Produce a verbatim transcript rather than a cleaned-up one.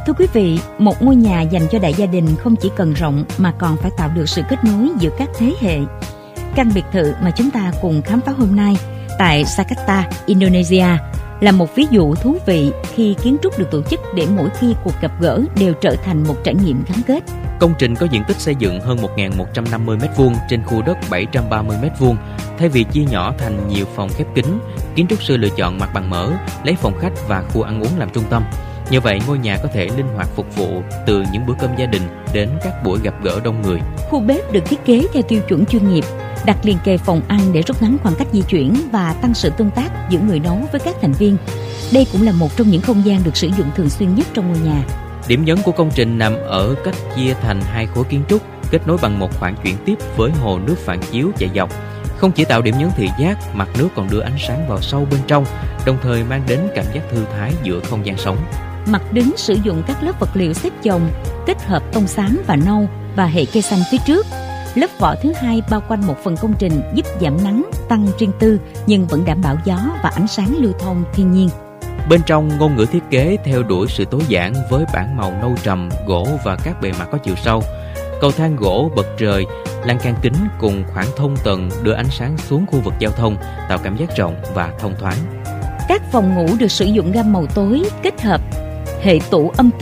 Thưa quý vị, một ngôi nhà dành cho đại gia đình không chỉ cần rộng mà còn phải tạo được sự kết nối giữa các thế hệ. Căn biệt thự mà chúng ta cùng khám phá hôm nay tại Jakarta, Indonesia là một ví dụ thú vị khi kiến trúc được tổ chức để mỗi khi cuộc gặp gỡ đều trở thành một trải nghiệm gắn kết. Công trình có diện tích xây dựng hơn một nghìn một trăm năm mươi mét vuông trên khu đất bảy trăm ba mươi mét vuông. Thay vì chia nhỏ thành nhiều phòng khép kín, kiến trúc sư lựa chọn mặt bằng mở, lấy phòng khách và khu ăn uống làm trung tâm. Như vậy, ngôi nhà có thể linh hoạt phục vụ từ những bữa cơm gia đình đến các buổi gặp gỡ đông người. Khu bếp được thiết kế theo tiêu chuẩn chuyên nghiệp, đặt liền kề phòng ăn để rút ngắn khoảng cách di chuyển và tăng sự tương tác giữa người nấu với các thành viên. Đây cũng là một trong những không gian được sử dụng thường xuyên nhất trong ngôi nhà. Điểm nhấn của công trình nằm ở cách chia thành hai khối kiến trúc, kết nối bằng một khoảng chuyển tiếp với hồ nước phản chiếu chạy dọc. Không chỉ tạo điểm nhấn thị giác, mặt nước còn đưa ánh sáng vào sâu bên trong, đồng thời mang đến cảm giác thư thái giữa không gian sống. Mặt đứng sử dụng các lớp vật liệu xếp chồng, kết hợp tông xám và nâu và hệ cây xanh phía trước. Lớp vỏ thứ hai bao quanh một phần công trình giúp giảm nắng, tăng riêng tư nhưng vẫn đảm bảo gió và ánh sáng lưu thông thiên nhiên. Bên trong, ngôn ngữ thiết kế theo đuổi sự tối giản với bảng màu nâu trầm, gỗ và các bề mặt có chiều sâu. Cầu thang gỗ bậc trời, lan can kính cùng khoảng thông tầng đưa ánh sáng xuống khu vực giao thông, tạo cảm giác rộng và thông thoáng. Các phòng ngủ được sử dụng gam màu tối kết hợp hệ tủ âm